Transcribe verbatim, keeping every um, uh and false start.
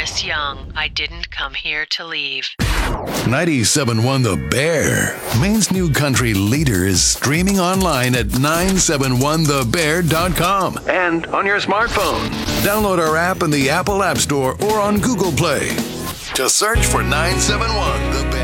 Chris Young. I didn't come here to leave. ninety-seven point one The Bear, Maine's new country leader, is streaming online at nine seven one the bear dot com and on your smartphone. Download our app in the Apple App Store or on Google Play. Just search for nine seven one The Bear.